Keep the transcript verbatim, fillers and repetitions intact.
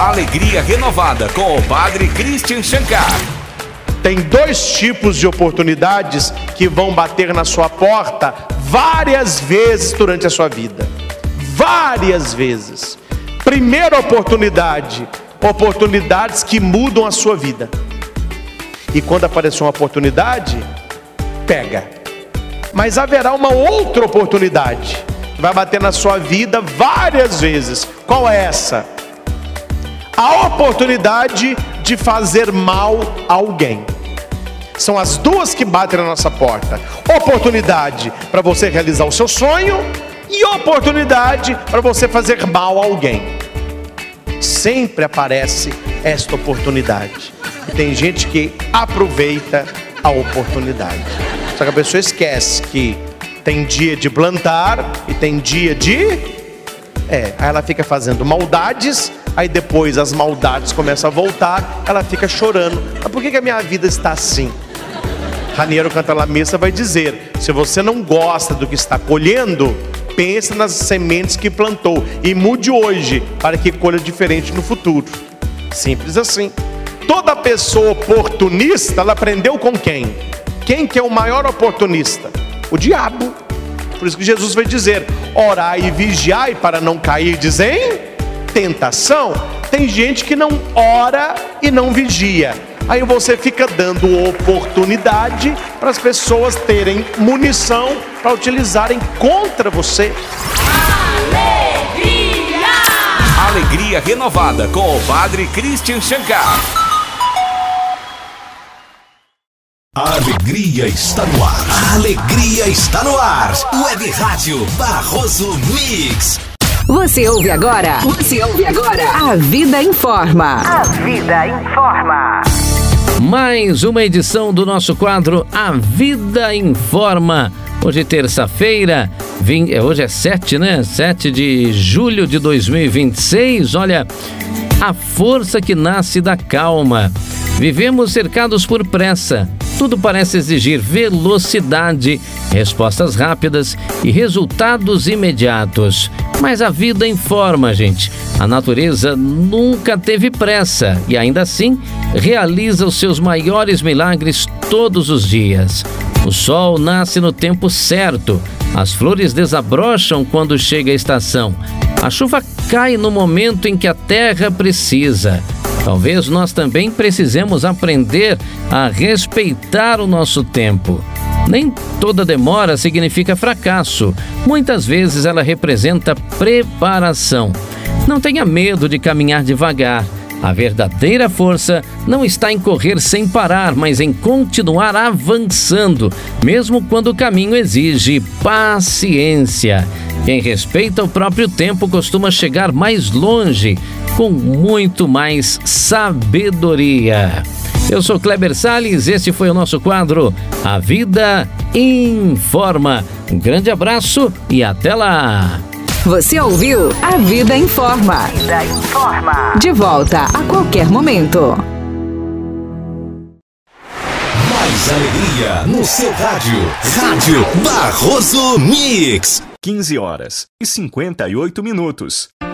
Alegria Renovada com o Padre Christian Shankar. Tem dois tipos de oportunidades que vão bater na sua porta várias vezes durante a sua vida. Várias vezes. Primeira oportunidade, oportunidades que mudam a sua vida. E quando aparecer uma oportunidade, pega. Mas haverá uma outra oportunidade que vai bater na sua vida várias vezes. Qual é essa? A oportunidade de fazer mal a alguém. São as duas que batem na nossa porta. Oportunidade para você realizar o seu sonho e oportunidade para você fazer mal a alguém. Sempre aparece esta oportunidade. E tem gente que aproveita a oportunidade. Só que a pessoa esquece que tem dia de plantar e tem dia de... É, aí ela fica fazendo maldades, aí depois as maldades começam a voltar, ela fica chorando. Mas por que que a minha vida está assim? Raniero Cantalamessa vai dizer: se você não gosta do que está colhendo, pense nas sementes que plantou e mude hoje para que colha diferente no futuro. Simples assim. Toda pessoa oportunista, ela aprendeu com quem? Quem que é o maior oportunista? O diabo. Por isso que Jesus vai dizer: orai e vigiai para não cair em tentação. Tem gente que não ora e não vigia. Aí você fica dando oportunidade para as pessoas terem munição para utilizarem contra você. Alegria! Alegria Renovada com o Padre Christian Shankar. A alegria está no ar. A alegria está no ar. Web Rádio Barroso Mix. Você ouve agora? Você ouve agora? A Vida Informa. A Vida Informa. Mais uma edição do nosso quadro A Vida Informa. Hoje é terça-feira, hoje é sete, né? sete de julho de dois mil e vinte e seis. Olha, a força que nasce da calma. Vivemos cercados por pressa. Tudo parece exigir velocidade, respostas rápidas e resultados imediatos. Mas a vida informa, gente. A natureza nunca teve pressa e ainda assim realiza os seus maiores milagres todos os dias. O sol nasce no tempo certo. As flores desabrocham quando chega a estação. A chuva cai no momento em que a terra precisa. Talvez nós também precisemos aprender a respeitar o nosso tempo. Nem toda demora significa fracasso. Muitas vezes ela representa preparação. Não tenha medo de caminhar devagar. A verdadeira força não está em correr sem parar, mas em continuar avançando, mesmo quando o caminho exige paciência. Quem respeita o próprio tempo costuma chegar mais longe, com muito mais sabedoria. Eu sou Kleber Salles, este foi o nosso quadro A Vida Informa. Um grande abraço e até lá! Você ouviu A Vida Informa. Vida Informa. De volta a qualquer momento. Mais alegria no seu rádio. Rádio Barroso Mix. quinze horas e cinquenta e oito minutos.